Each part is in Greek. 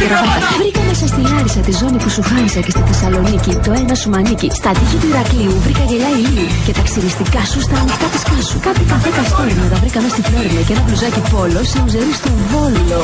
Βρήκα μέσα στη Λάρισα τη ζώνη που σου χάρισα και στη Θεσσαλονίκη το ένα σου μανίκι. Στα τείχη του Ηρακλείου βρήκα γελιά ηλίου και τα ξυριστικά σου στα ανοιχτά τη κάσου. Κάτι καφέ καστόρινο τα βρήκα μέσα στη Φλόρινα και ένα μπλουζάκι πόλο σε ουζερί στο Βόλο.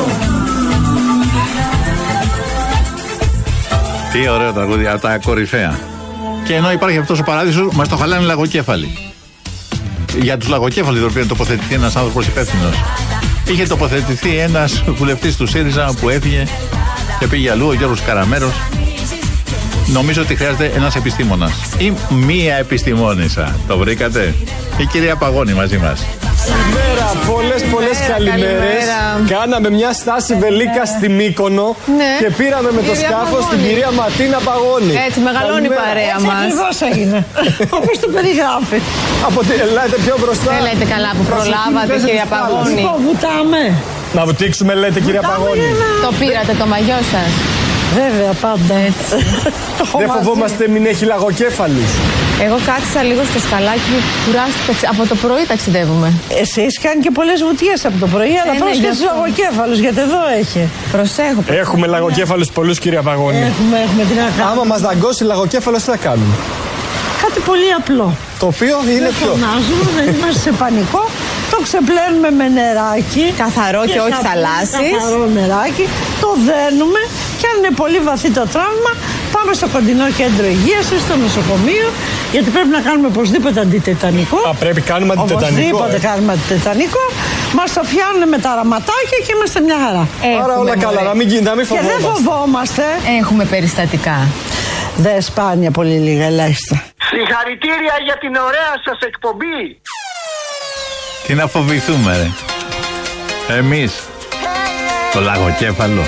Τι ωραίο τραγούδι, από τα κορυφαία. Και ενώ υπάρχει αυτός ο παράδεισος, μας το χαλάνε λαγοκέφαλοι. Για τους λαγοκέφαλους πρέπει να τοποθετηθεί ένας άνθρωπος υπεύθυνος. Είχε τοποθετηθεί ένας βουλευτής του ΣΥΡΙΖΑ που έφυγε και πήγε αλλού, ο Γιώργος Καραμέρος. Νομίζω ότι χρειάζεται ένας επιστήμονας ή μία επιστημόνισσα. Το βρήκατε? Η κυρία Παγώνη μαζί μας. Καλημέρα, πολλές καλημέρες. Κάναμε μια στάση βελίκα στη Μύκονο και πήραμε με το σκάφος την κυρία Ματίνα Παγώνη. Έτσι, μεγαλώνει η παρέα μας. Ακριβώς έγινε. Όπως το περιγράφει. Ελάτε πιο μπροστά. Δεν λέτε καλά που προλάβατε, κυρία Παγώνη. Βουτάμε. Να βουτήξουμε, λέτε, κυρία Παγώνη. Το πήρατε το μαγιό σας? Βέβαια, πάντα. Έτσι. Δεν φοβόμαστε μην έχει λαγοκέφαλους? Εγώ κάθισα λίγο στο σκαλάκι, κουράστηκα. Από το πρωί ταξιδεύουμε. Εσείς κάνει και πολλές βουτιές από το πρωί, αλλά πρόσεχε στους λαγοκέφαλους, γιατί εδώ έχει. Προσέχω. Έχουμε λαγοκέφαλους πολλούς, κυρία Παγώνη. Έχουμε την αγάπη. Άμα μας δαγκώσει λαγοκέφαλος, τι θα κάνουμε? Κάτι πολύ απλό. Το οποίο είναι δεν ποιο? φωνάζουμε, δεν είμαστε σε πανικό. Το ξεπλένουμε με νεράκι. Καθαρό και όχι θαλάσσι. Καθαρό νεράκι. Το δένουμε και αν είναι πολύ βαθύ το τραύμα, πάμε στο κοντινό κέντρο υγείας ή στο νοσοκομείο. Γιατί πρέπει να κάνουμε οπωσδήποτε αντιτετανικό. Πρέπει κάνουμε αντιτετανικό. Οπωσδήποτε κάνουμε αντιτετανικό. Μας το φτιάχνουν με τα ραματάκια και είμαστε μια χαρά. Άρα όλα καλά, να μην φοβόμαστε. Και δεν φοβόμαστε. Έχουμε περιστατικά. Δεν σπάνια, πολύ λίγα, ελάχιστα. Συγχαρητήρια για την ωραία σας εκπομπή. Τι να φοβηθούμε, ρε. Εμείς το λαγοκέφαλο.